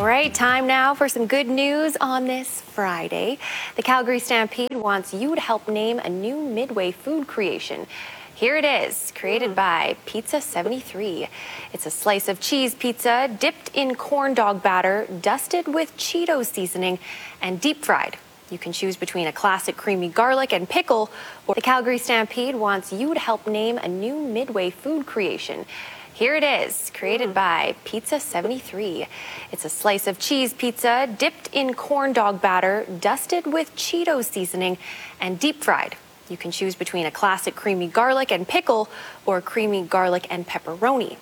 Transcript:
right, time now for some good news on this Friday. The Calgary Stampede wants you to help name a new Midway food creation. Here it is, created by Pizza 73. It's a slice of cheese pizza dipped in corn dog batter, dusted with Cheetos seasoning, and deep fried. You can choose between a classic creamy garlic and pickle, or the Calgary Stampede wants you to help name a new Midway food creation. Here it is, created by Pizza 73. It's a slice of cheese pizza dipped in corn dog batter, dusted with Cheetos seasoning, and deep fried. You can choose between a classic creamy garlic and pickle or creamy garlic and pepperoni.